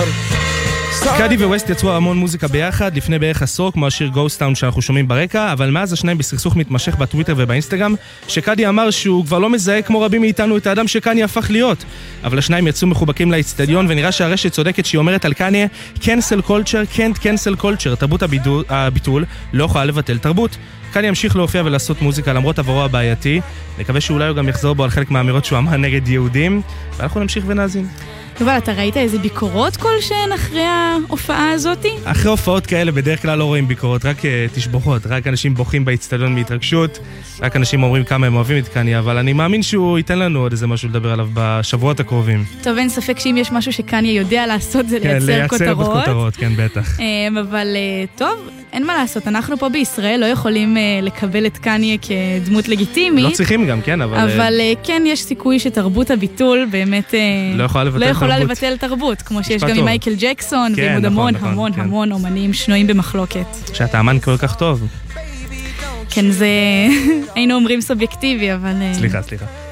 קאדי וווסט יצרו המון מוזיקה ביחד לפני בערך עשור, כמו השיר Ghost Town שאנחנו שומעים ברקע, אבל מאז השניים בסכסוך מתמשך בטוויטר ובאינסטגרם, שקאדי אמר שהוא כבר לא מזהה כמו רבים מאיתנו את האדם שקניה הפך להיות. אבל השניים יצאו מחובקים לאצטדיון, ונראה שהרשת צודקת שהיא אומרת על קניה cancel culture can't cancel culture, תרבות הביטול לא יכולה לבטל תרבות. קניה ימשיך להופיע ולעשות מוזיקה למרות עברו הבעייתי, נקווה שאולי הוא גם יחזור בו על חלק מהאמירות שהוא אמר נגד יהודים, ואנחנו נמשיך ונאזין. אבל אתה ראית איזה ביקורות כלשהן אחרי ההופעה הזאת? אחרי הופעות כאלה בדרך כלל לא רואים ביקורות, רק תשבחות, רק אנשים בוכים באצטדיון מהתרגשות, רק אנשים אומרים כמה הם אוהבים את קניה, אבל אני מאמין שהוא ייתן לנו עוד איזה משהו לדבר עליו בשבועות הקרובים. טוב, אין ספק שאם יש משהו שקניה יודע לעשות זה כן, לייצר כותרות. כותרות, כן, בטח. אבל טוב, אין מה לעשות, אנחנו פה בישראל לא יכולים לקבל את קניה כדמות לגיטימית. לא צריכים גם, כן, אבל כן, יש סיכוי שתרבות הביטול באמת לא יכולה לבטל תרבות, כמו שיש גם עם מייקל ג'קסון, ועוד המון המון המון אומנים שנויים במחלוקת. שאתה אמן כל כך טוב. כן, זה היינו אומרים סובייקטיבי, אבל... סליחה.